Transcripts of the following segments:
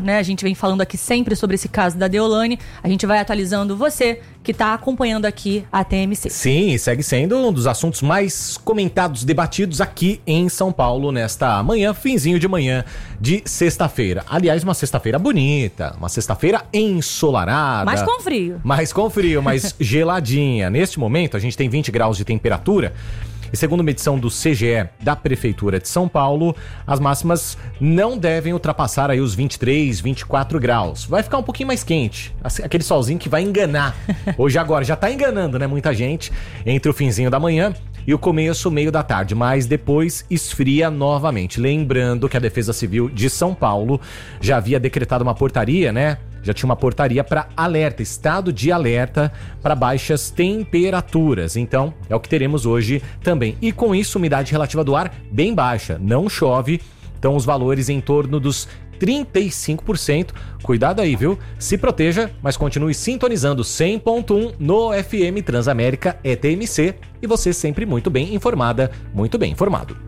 né? A gente vem falando aqui sempre sobre esse caso da Deolane. A gente vai atualizando você que está acompanhando aqui a TMC. Sim, segue sendo um dos assuntos mais comentados, debatidos aqui em São Paulo nesta manhã, finzinho de manhã de sexta-feira. Aliás, uma sexta-feira bonita, uma sexta-feira ensolarada. Mas com frio. Mas geladinha. Neste momento, a gente tem 20 graus de temperatura. E segundo medição do CGE da Prefeitura de São Paulo, as máximas não devem ultrapassar aí os 23, 24 graus. Vai ficar um pouquinho mais quente, aquele solzinho que vai enganar. Hoje agora já tá enganando, né, muita gente, entre o finzinho da manhã e o começo, meio da tarde, mas depois esfria novamente. Lembrando que a Defesa Civil de São Paulo já havia decretado uma portaria, né? Já tinha uma portaria para alerta, estado de alerta para baixas temperaturas. Então, é o que teremos hoje também. E com isso, umidade relativa do ar bem baixa, não chove. Então, os valores em torno dos 35%. Cuidado aí, viu? Se proteja, mas continue sintonizando 100.1 no FM Transamérica TMC. E você sempre muito bem informada, muito bem informado.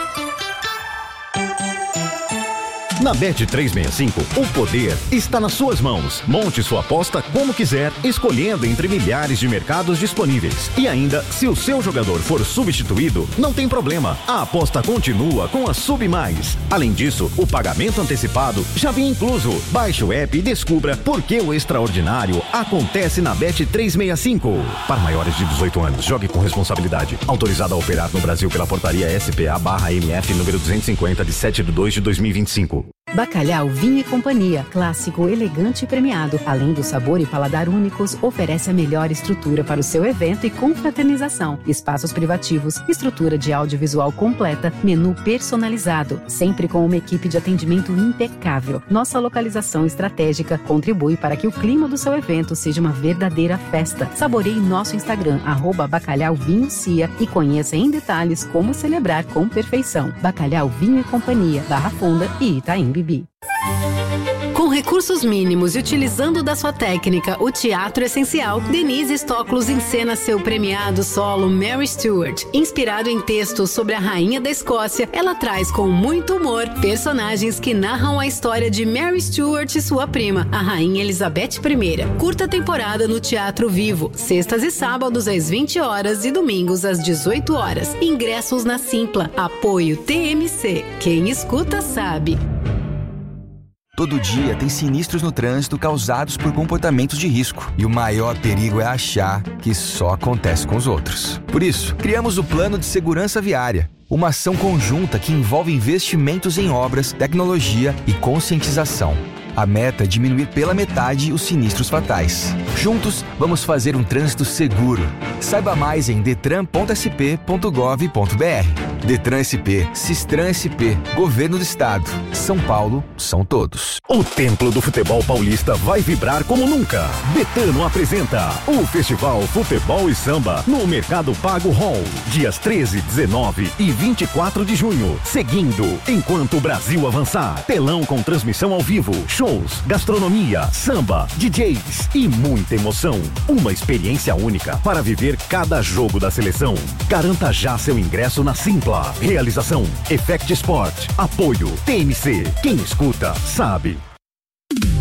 Na Bet365, o poder está nas suas mãos. Monte sua aposta como quiser, escolhendo entre milhares de mercados disponíveis. E ainda, se o seu jogador for substituído, não tem problema. A aposta continua com a Sub Mais. Além disso, o pagamento antecipado já vem incluso. Baixe o app e descubra por que o extraordinário acontece na Bet365. Para maiores de 18 anos, jogue com responsabilidade. Autorizado a operar no Brasil pela portaria SPA/MF número 250 de 7/2/2025. Bacalhau Vinho e Companhia, clássico, elegante e premiado. Além do sabor e paladar únicos, oferece a melhor estrutura para o seu evento e confraternização. Espaços privativos, estrutura de audiovisual completa, menu personalizado, sempre com uma equipe de atendimento impecável. Nossa localização estratégica contribui para que o clima do seu evento seja uma verdadeira festa. Saboreie nosso Instagram, @bacalhauvinhocia, e conheça em detalhes como celebrar com perfeição. Bacalhau Vinho e Companhia, Barra Funda e Itaim Bibi. Com recursos mínimos e utilizando da sua técnica o teatro essencial, Denise Stoklos encena seu premiado solo Mary Stuart. Inspirado em textos sobre a rainha da Escócia, ela traz com muito humor personagens que narram a história de Mary Stuart e sua prima, a rainha Elizabeth I. Curta temporada no Teatro Vivo, sextas e sábados às 20 horas e domingos às 18 horas. Ingressos na Simpla. Apoio TMC. Quem escuta sabe. Todo dia tem sinistros no trânsito causados por comportamentos de risco. E o maior perigo é achar que só acontece com os outros. Por isso, criamos o Plano de Segurança Viária. Uma ação conjunta que envolve investimentos em obras, tecnologia e conscientização. A meta é diminuir pela metade os sinistros fatais. Juntos, vamos fazer um trânsito seguro. Saiba mais em detran.sp.gov.br. Detran SP, Sistran SP, Governo do Estado. São Paulo, são todos. O Templo do Futebol Paulista vai vibrar como nunca. Betano apresenta o Festival Futebol e Samba no Mercado Pago Hall. Dias 13, 19 e 24 de junho. Seguindo, enquanto o Brasil avançar. Telão com transmissão ao vivo, shows, gastronomia, samba, DJs e muita emoção. Uma experiência única para viver cada jogo da seleção. Garanta já seu ingresso na Simpla. Realização Effect Sport. Apoio TMC. Quem escuta sabe.